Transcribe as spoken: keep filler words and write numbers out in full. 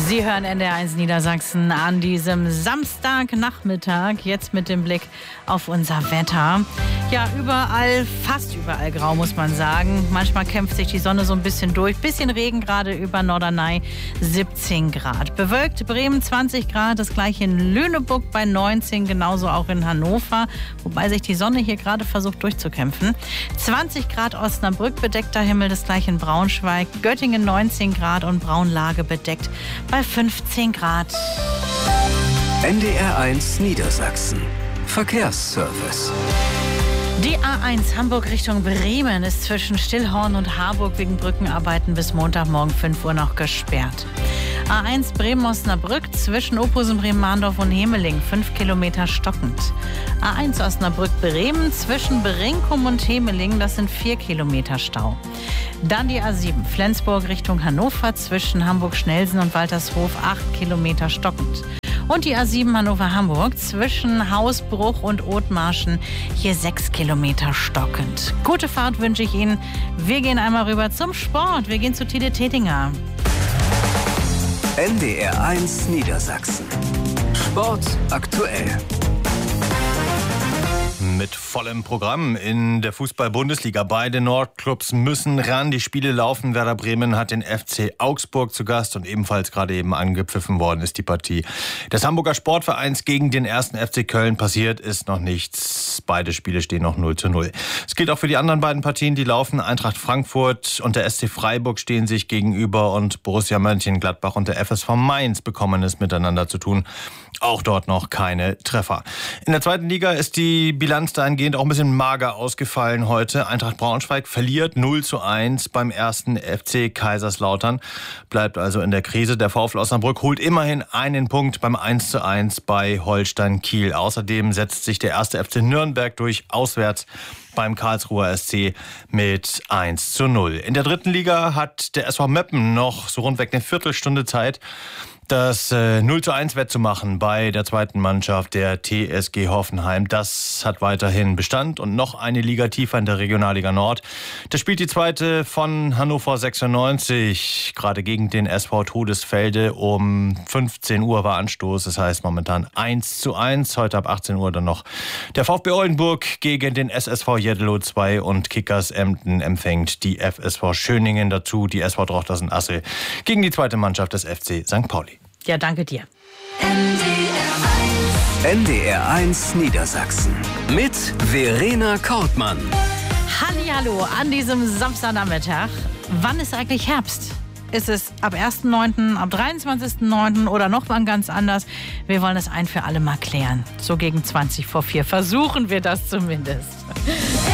Sie hören N D R eins Niedersachsen an diesem Samstagnachmittag, jetzt mit dem Blick auf unser Wetter. Ja, überall, fast überall grau, muss man sagen. Manchmal kämpft sich die Sonne so ein bisschen durch. Bisschen Regen gerade über Norderney, siebzehn Grad. Bewölkt Bremen zwanzig Grad, das gleiche in Lüneburg bei neunzehn, genauso auch in Hannover, wobei sich die Sonne hier gerade versucht durchzukämpfen. zwanzig Grad Osnabrück, bedeckter Himmel, das gleiche in Braunschweig. Göttingen neunzehn Grad und Braunlage bedeckt bei fünfzehn Grad. N D R eins Niedersachsen. Verkehrsservice. Die A eins Hamburg Richtung Bremen ist zwischen Stillhorn und Harburg wegen Brückenarbeiten bis Montagmorgen fünf Uhr noch gesperrt. A eins Bremen-Osnabrück zwischen Ophusen, Bremen-Mahndorf und Hemeling, fünf Kilometer stockend. A eins Osnabrück-Bremen zwischen Berinkum und Hemeling, das sind vier Kilometer Stau. Dann die A sieben Flensburg Richtung Hannover zwischen Hamburg-Schnelsen und Waltershof, acht Kilometer stockend. Und die A sieben Hannover-Hamburg zwischen Hausbruch und Othmarschen, hier sechs Kilometer stockend. Gute Fahrt wünsche ich Ihnen. Wir gehen einmal rüber zum Sport. Wir gehen zu Tide Tetinger. N D R eins Niedersachsen. Sport aktuell. Mit vollem Programm in der Fußball-Bundesliga. Beide Nordclubs müssen ran. Die Spiele laufen. Werder Bremen hat den F C Augsburg zu Gast und ebenfalls gerade eben angepfiffen worden ist die Partie des Hamburger Sportvereins gegen den ersten F C Köln. Passiert ist noch nichts. Beide Spiele stehen noch null zu null. Es gilt auch für die anderen beiden Partien, die laufen. Eintracht Frankfurt und der S C Freiburg stehen sich gegenüber und Borussia Mönchengladbach und der F S V Mainz bekommen es miteinander zu tun. Auch dort noch keine Treffer. In der zweiten Liga ist die Bilanz dahingehend auch ein bisschen mager ausgefallen heute. Eintracht Braunschweig verliert null zu eins beim ersten F C Kaiserslautern. Bleibt also in der Krise. Der VfL Osnabrück holt immerhin einen Punkt beim eins zu eins bei Holstein Kiel. Außerdem setzt sich der erste F C Nürnberg durch auswärts beim Karlsruher S C mit eins zu null. In der dritten Liga hat der S V Meppen noch so rundweg eine Viertelstunde Zeit, das äh, null zu eins wettzumachen bei der zweiten Mannschaft, der T S G Hoffenheim. Das hat weiterhin Bestand und noch eine Liga tiefer in der Regionalliga Nord. Da spielt die zweite von Hannover sechsundneunzig gerade gegen den S V Todesfelde. Um fünfzehn Uhr war Anstoß, das heißt momentan eins zu eins. Heute ab achtzehn Uhr dann noch der VfB Oldenburg gegen den S S V Jeddelo zwei und Kickers Emden empfängt die F S V Schöningen, dazu die S V Drochtersen-Assel gegen die zweite Mannschaft des F C Sankt Pauli. Ja, danke dir. N D R eins Niedersachsen mit Verena Kortmann. Hallihallo an diesem Samstagnachmittag. Wann ist eigentlich Herbst? Ist es ab ersten neunten, ab dreiundzwanzigsten neunten oder noch wann ganz anders? Wir wollen es ein für alle mal klären. So gegen zwanzig vor vier versuchen wir das zumindest.